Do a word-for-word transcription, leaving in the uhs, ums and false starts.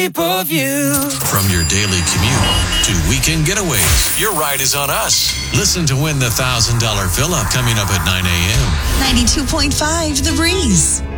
From your daily commute to weekend getaways, your ride is on us. Listen to Win the one thousand dollars fill-up coming up at nine a.m. ninety-two point five The Breeze.